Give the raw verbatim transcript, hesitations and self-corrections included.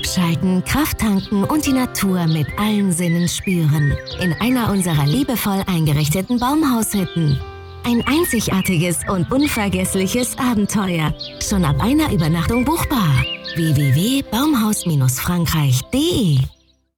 Abschalten, Kraft tanken und die Natur mit allen Sinnen spüren. In einer unserer liebevoll eingerichteten Baumhaushütten. Ein einzigartiges und unvergessliches Abenteuer. Schon ab einer Übernachtung buchbar. w w w punkt baumhaus Bindestrich frankreich punkt de